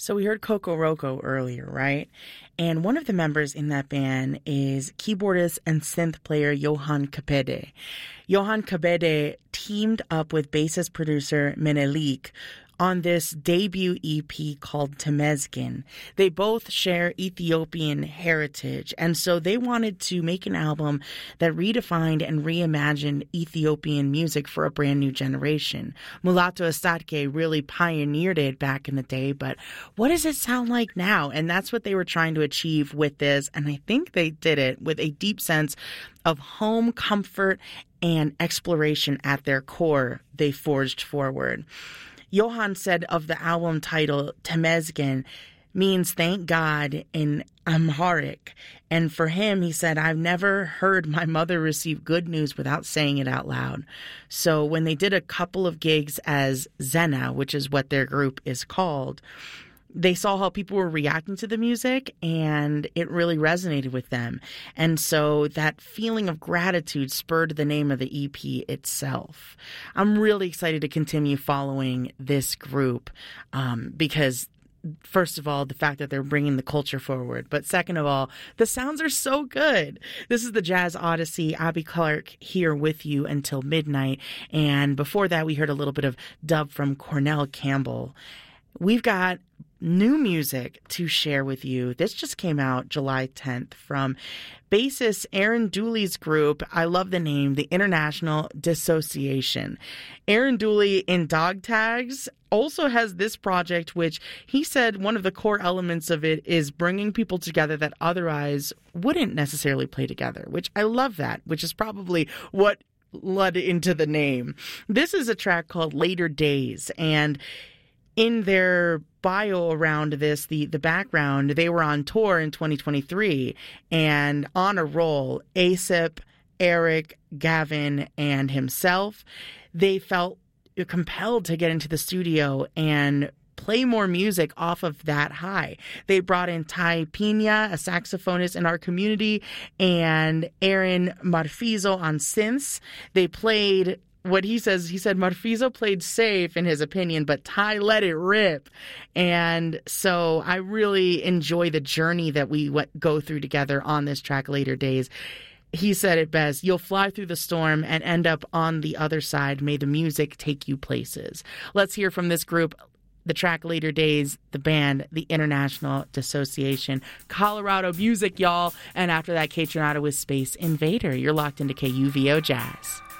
So we heard Coco Roco earlier, right? And one of the members in that band is keyboardist and synth player Johan Kabede. Johan Kabede teamed up with bassist producer Menelik on this debut EP called Temesgen. They both share Ethiopian heritage, and so they wanted to make an album that redefined and reimagined Ethiopian music for a brand new generation. Mulatu Astatke really pioneered it back in the day, but what does it sound like now? And that's what they were trying to achieve with this, and I think they did it with a deep sense of home comfort and exploration at their core. They forged forward. Johan said of the album title, Temesgen means thank God in Amharic. And for him, he said, I've never heard my mother receive good news without saying it out loud. So when they did a couple of gigs as Zena, which is what their group is called, they saw how people were reacting to the music, and it really resonated with them. And so that feeling of gratitude spurred the name of the EP itself. I'm really excited to continue following this group because, first of all, the fact that they're bringing the culture forward. But second of all, the sounds are so good. This is the Jazz Odyssey. Abby Clark here with you until midnight. And before that, we heard a little bit of dub from Cornell Campbell. We've got new music to share with you. This just came out July 10th from bassist Aaron Dooley's group. I love the name, the International Dissociation. Aaron Dooley in Dog Tags also has this project, which he said one of the core elements of it is bringing people together that otherwise wouldn't necessarily play together, which I love that, which is probably what led into the name. This is a track called Later Days, and in their bio around this, the background, they were on tour in 2023 and on a roll. Asip, Eric, Gavin, and himself, they felt compelled to get into the studio and play more music off of that high. They brought in Ty Pina, a saxophonist in our community, and Aaron Marfizo on synths. They played what he said Marfizo played safe in his opinion, but Ty let it rip. And so I really enjoy the journey that we go through together on this track, Later Days. He said it best, you'll fly through the storm and end up on the other side. May the music take you places. Let's hear from this group, the track Later Days, the band, the International Dissociation. Colorado music, y'all. And after that, Kate Tronado with Space Invader. You're locked into KUVO Jazz.